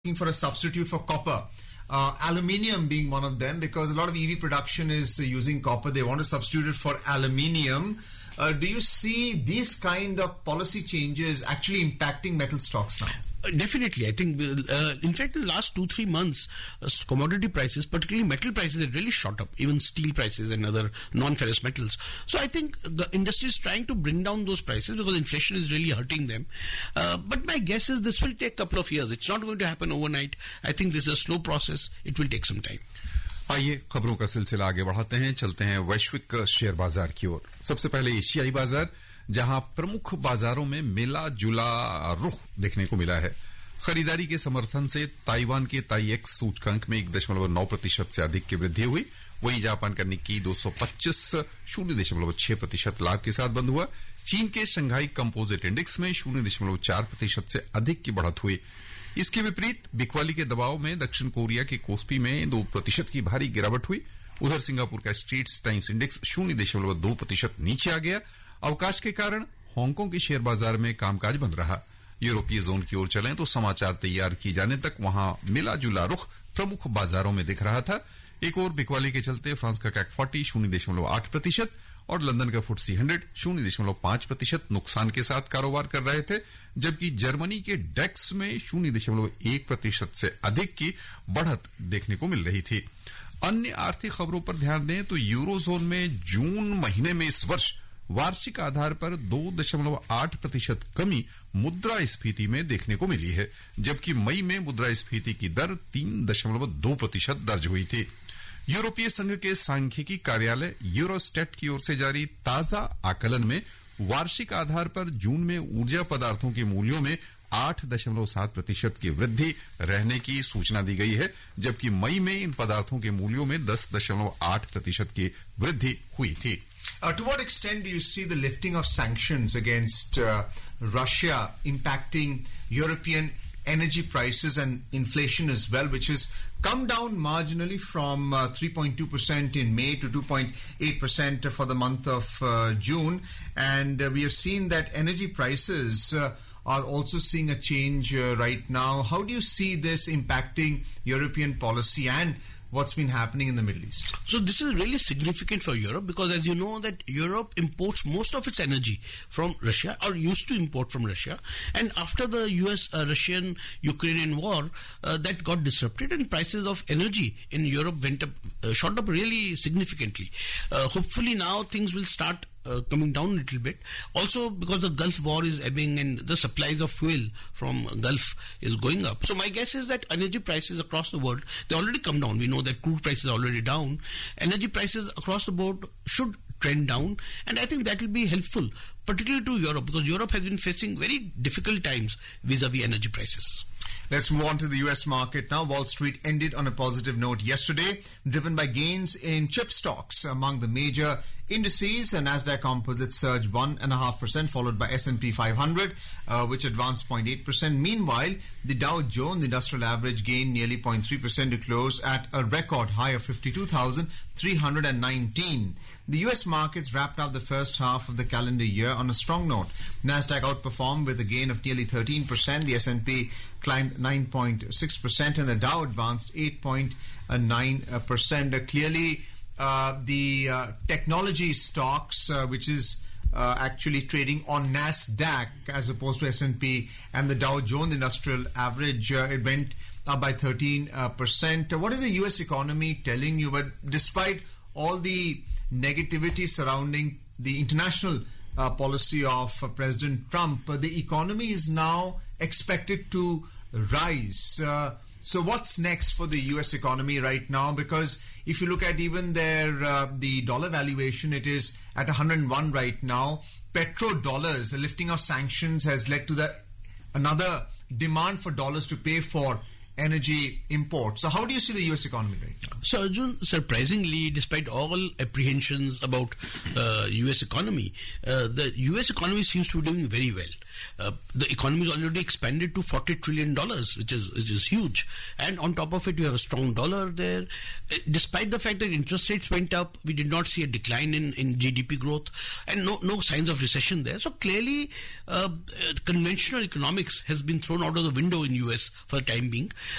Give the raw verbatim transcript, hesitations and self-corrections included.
looking for a substitute for copper. Uh, aluminium being one of them, because a lot of E V production is uh, using copper. They want to substitute it for aluminium. Uh, do you see these kind of policy changes actually impacting metal stocks now? Uh, definitely. I think, uh, in fact, in the last two, three months, uh, commodity prices, particularly metal prices, have really shot up, even steel prices and other non-ferrous metals. So I think the industry is trying to bring down those prices because inflation is really hurting them. Uh, but my guess is this will take a couple of years. It's not going to happen overnight. I think this is a slow process. It will take some time. आइए खबरों का सिलसिला आगे बढ़ाते हैं। चलते हैं वैश्विक शेयर बाजार की ओर। सबसे पहले एशियाई बाजार, जहां प्रमुख बाजारों में मिला जुला रुख देखने को मिला है। खरीदारी के समर्थन से ताइवान के ताईएक्स सूचकांक में एक दशमलव नौ प्रतिशत से अधिक की वृद्धि हुई। वहीं जापान का निक्की दो सौ पच्चीस शून्य दशमलव छह प्रतिशत लाभ के साथ बंद हुआ। चीन के शंघाई कंपोजिट इंडेक्स में शून्य दशमलव चार प्रतिशत से अधिक की बढ़त हुई। इसके विपरीत बिकवाली के दबाव में दक्षिण कोरिया के कोस्पी में दो प्रतिशत की भारी गिरावट हुई। उधर सिंगापुर का स्ट्रेट्स टाइम्स इंडेक्स शून्य दशमलव दो प्रतिशत नीचे आ गया। अवकाश के कारण हांगकांग के शेयर बाजार में कामकाज बंद रहा। यूरोपीय जोन की ओर चलें तो समाचार तैयार किए जाने तक वहां मिला जुला रुख प्रमुख बाजारों में दिख रहा था। एक और बिकवाली के चलते फ्रांस का कैक फोर्टी शून्य दशमलव आठ प्रतिशत और लंदन का फुटसी हंड्रेड शून्य दशमलव पांच प्रतिशत नुकसान के साथ कारोबार कर रहे थे, जबकि जर्मनी के डेक्स में शून्य दशमलव एक प्रतिशत से अधिक की बढ़त देखने को मिल रही थी। अन्य आर्थिक खबरों पर ध्यान दें तो यूरोजोन में जून महीने में इस वर्ष वार्षिक आधार पर दो दशमलव आठ प्रतिशत कमी मुद्रास्फीति में देखने को मिली है, जबकि मई में मुद्रास्फीति की दर तीन दशमलव दो प्रतिशत दर्ज हुई थी। यूरोपीय संघ के सांख्यिकी कार्यालय यूरोस्टेट की ओर से जारी ताजा आकलन में वार्षिक आधार पर जून में ऊर्जा पदार्थों के मूल्यों में आठ दशमलव सात प्रतिशत की वृद्धि रहने की सूचना दी गई है, जबकि मई में इन पदार्थों के मूल्यों में दस दशमलव आठ प्रतिशत की वृद्धि हुई थी। Uh, to what extent do you see the lifting of sanctions against uh, Russia impacting European energy prices and inflation as well, which has come down marginally from uh, three point two percent in May to two point eight percent for the month of uh, June. And uh, we have seen that energy prices uh, are also seeing a change uh, right now. How do you see this impacting European policy and what's been happening in the Middle East? So this is really significant for Europe because, as you know, that Europe imports most of its energy from Russia, or used to import from Russia, and after the U S uh, Russian Ukrainian war, uh, that got disrupted and prices of energy in Europe went up, uh, shot up really significantly. Uh, hopefully now things will start Uh, coming down a little bit. Also because the Gulf war is ebbing and the supplies of fuel from Gulf is going up. So my guess is that energy prices across the world, they already come down. We know that crude prices are already down. Energy prices across the board should trend down, and I think that will be helpful, particularly to Europe, because Europe has been facing very difficult times vis-a-vis energy prices. Let's move on to the U S market now. Wall Street ended on a positive note yesterday, driven by gains in chip stocks. Among the major indices, NASDAQ Composite surged one point five percent, followed by S and P five hundred, uh, which advanced zero point eight percent. Meanwhile, the Dow Jones Industrial Average gained nearly zero point three percent to close at a record high of fifty-two thousand three hundred nineteen. The U S markets wrapped up the first half of the calendar year on a strong note. NASDAQ outperformed with a gain of nearly thirteen percent. The S and P climbed nine point six percent and the Dow advanced eight point nine percent. Uh, clearly, uh, the uh, technology stocks, uh, which is uh, actually trading on NASDAQ as opposed to S and P and the Dow Jones Industrial Average, uh, it went up by thirteen percent. Uh, what is the U S economy telling you? But despite all the negativity surrounding the international uh, policy of uh, President Trump, uh, the economy is now expected to rise. Uh, so what's next for the U S economy right now? Because if you look at even their uh, the dollar valuation, it is at one hundred one right now. Petrodollars, the lifting of sanctions has led to the another demand for dollars to pay for energy imports. So how do you see the U S economy right now? So Arjun, surprisingly, despite all apprehensions about uh, U S economy, uh, the U S economy seems to be doing very well. Uh, the economy is already expanded to forty trillion dollars, which is which is huge. And on top of it, you have a strong dollar there. Uh, despite the fact that interest rates went up, we did not see a decline in, in G D P growth and no, no signs of recession there. So clearly, uh, uh, conventional economics has been thrown out of the window in U S for the time being.